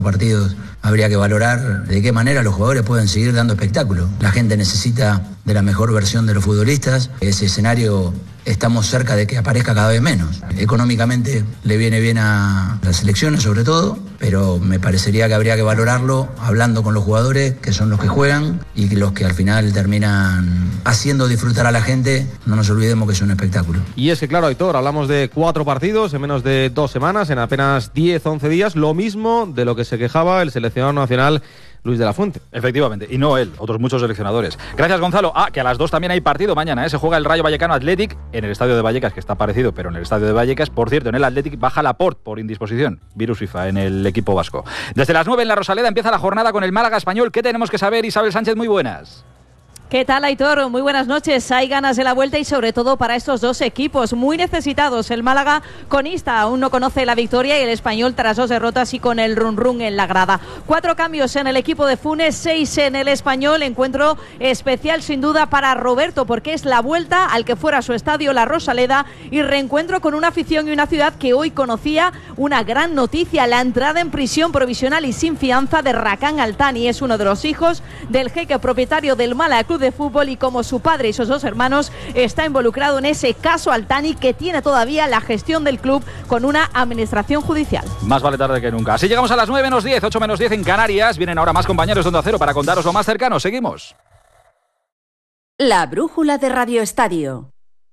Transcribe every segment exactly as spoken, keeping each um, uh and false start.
partidos habría que valorar de qué manera los jugadores pueden seguir dando espectáculo. La gente necesita de la mejor versión de los futbolistas. Ese escenario estamos cerca de que aparezca cada vez menos. Económicamente le viene bien a las selecciones sobre todo, pero me parecería que habría que valorarlo hablando con los jugadores, que son los que juegan y que los que al final terminan haciendo disfrutar a la gente. No nos olvidemos que es un espectáculo. Y es que claro, Aitor, hablamos de cuatro partidos en menos de dos semanas, en apenas diez, once días, lo mismo de lo que se quejaba el seleccionador nacional Luis de la Fuente. Efectivamente, y no él, otros muchos seleccionadores. Gracias, Gonzalo. Ah, que a las dos también hay partido mañana, ¿eh? Se juega el Rayo Vallecano Athletic en el estadio de Vallecas, que está parecido, pero en el estadio de Vallecas. Por cierto, en el Athletic baja Laporte por indisposición, virus FIFA, en el equipo vasco. Desde las nueve en la Rosaleda empieza la jornada con el Málaga Español. ¿Qué tenemos que saber? Isabel Sánchez, muy buenas. ¿Qué tal, Aitor? Muy buenas noches. Hay ganas de la vuelta y sobre todo para estos dos equipos muy necesitados. El Málaga conista aún no conoce la victoria y el Español tras dos derrotas y con el run run en la grada. Cuatro cambios en el equipo de Funes, seis en el Español. Encuentro especial sin duda para Roberto porque es la vuelta al que fuera su estadio, la Rosaleda, y reencuentro con una afición y una ciudad que hoy conocía una gran noticia: la entrada en prisión provisional y sin fianza de Rakan Altani. Es uno de los hijos del jeque propietario del Málaga Club de Fútbol y como su padre y sus dos hermanos está involucrado en ese caso Altani, que tiene todavía la gestión del club con una administración judicial. Más vale tarde que nunca. Así llegamos a las nueve menos diez, ocho menos diez en Canarias. Vienen ahora más compañeros de Onda Cero para contaros lo más cercano. Seguimos. La brújula de Radio Estadio.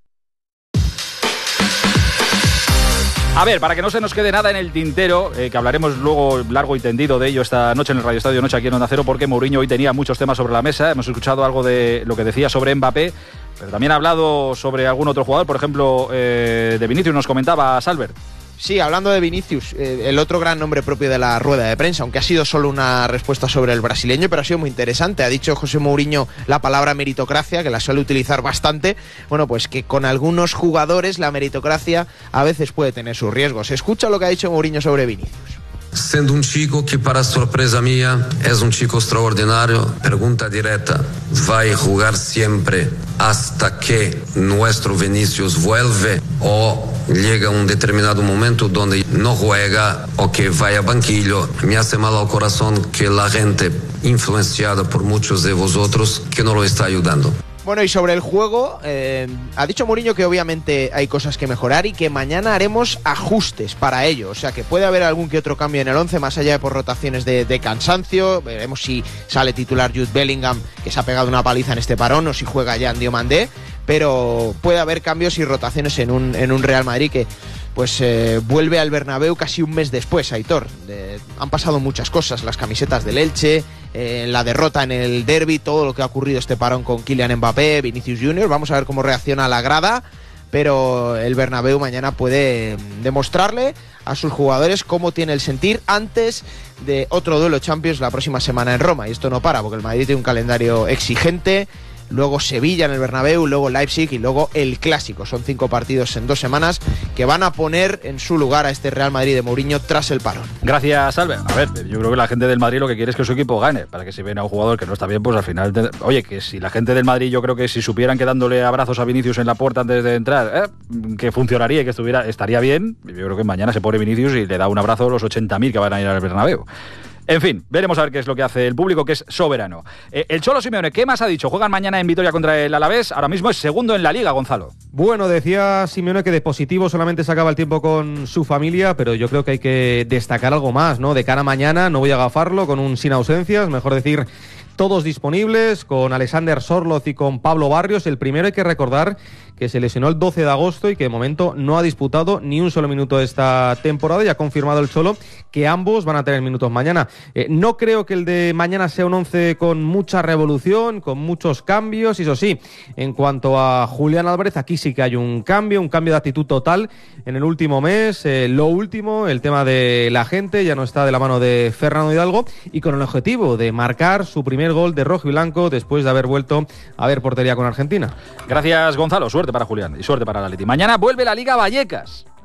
A ver, para que no se nos quede nada en el tintero, eh, que hablaremos luego largo y tendido de ello esta noche en el Radio Estadio Noche aquí en Onda Cero, porque Mourinho hoy tenía muchos temas sobre la mesa. Hemos escuchado algo de lo que decía sobre Mbappé, pero también ha hablado sobre algún otro jugador, por ejemplo, eh, de Vinicius, nos comentaba Salver. Sí, hablando de Vinicius, eh, el otro gran nombre propio de la rueda de prensa, aunque ha sido solo una respuesta sobre el brasileño, pero ha sido muy interesante. Ha dicho José Mourinho la palabra meritocracia, que la suele utilizar bastante. Bueno, pues que con algunos jugadores la meritocracia a veces puede tener sus riesgos. Escucha lo que ha dicho Mourinho sobre Vinicius. Sendo un chico que, para sorpresa mía, es un chico extraordinario. Pregunta directa: ¿va a jugar siempre hasta que nuestro Vinicius vuelve o llega un determinado momento donde no juega o que vaya a banquillo? Me hace mal al corazón que la gente influenciada por muchos de vosotros que no lo está ayudando. Bueno, y sobre el juego, eh, ha dicho Mourinho que obviamente hay cosas que mejorar y que mañana haremos ajustes para ello. O sea, que puede haber algún que otro cambio en el once, más allá de por rotaciones de, de cansancio. Veremos si sale titular Jude Bellingham, que se ha pegado una paliza en este parón, o si juega ya en Diomandé. Pero puede haber cambios y rotaciones en un, en un Real Madrid que pues eh, vuelve al Bernabéu casi un mes después, Aitor. Eh, han pasado muchas cosas, las camisetas del Elche, eh, la derrota en el derbi, todo lo que ha ocurrido este parón con Kylian Mbappé, Vinicius Junior Vamos a ver cómo reacciona la grada, pero el Bernabéu mañana puede demostrarle a sus jugadores cómo tiene el sentir antes de otro duelo Champions la próxima semana en Roma. Y esto no para, porque el Madrid tiene un calendario exigente. Luego Sevilla en el Bernabéu, luego Leipzig y luego el Clásico. Son cinco partidos en dos semanas que van a poner en su lugar a este Real Madrid de Mourinho tras el parón. Gracias, Albert. A ver, yo creo que la gente del Madrid lo que quiere es que su equipo gane, para que si ven a un jugador que no está bien, pues al final... Te... Oye, que si la gente del Madrid, yo creo que si supieran que dándole abrazos a Vinicius en la puerta antes de entrar, eh, que funcionaría y que estuviera estaría bien, yo creo que mañana se pone Vinicius y le da un abrazo a los ochenta mil que van a ir al Bernabéu. En fin, veremos a ver qué es lo que hace el público, que es soberano. Eh, el Cholo Simeone, ¿qué más ha dicho? Juegan mañana en Vitoria contra el Alavés. Ahora mismo es segundo en la Liga, Gonzalo. Bueno, decía Simeone que de positivo solamente sacaba el tiempo con su familia, pero yo creo que hay que destacar algo más, ¿no? De cara a mañana, no voy a agafarlo, con un sin ausencias, mejor decir... Todos disponibles, con Alexander Sorloz y con Pablo Barrios. El primero hay que recordar que se lesionó el doce de agosto y que de momento no ha disputado ni un solo minuto de esta temporada, y ha confirmado el Cholo que ambos van a tener minutos mañana. Eh, no creo que el de mañana sea un once con mucha revolución, con muchos cambios, y eso sí, en cuanto a Julián Álvarez, aquí sí que hay un cambio, un cambio de actitud total en el último mes. Eh, lo último, el tema de la gente, ya no está de la mano de Fernando Hidalgo, y con el objetivo de marcar su primer gol de rojo y blanco después de haber vuelto a ver portería con Argentina. Gracias, Gonzalo. Suerte para Julián y suerte para la Atleti. Mañana vuelve la Liga Vallecas.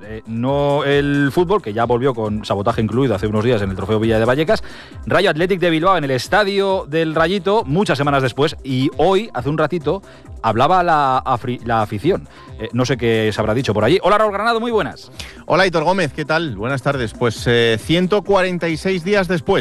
eh, no el fútbol, que ya volvió con sabotaje incluido hace unos días en el Trofeo Villa de Vallecas. Rayo Athletic de Bilbao en el estadio del Rayito, muchas semanas después, y hoy, hace un ratito, hablaba la, afri, la afición. Eh, no sé qué se habrá dicho por allí. Hola, Raúl Granado, muy buenas. Hola, Hitor Gómez, ¿qué tal? Buenas tardes. Pues eh, ciento cuarenta y seis días después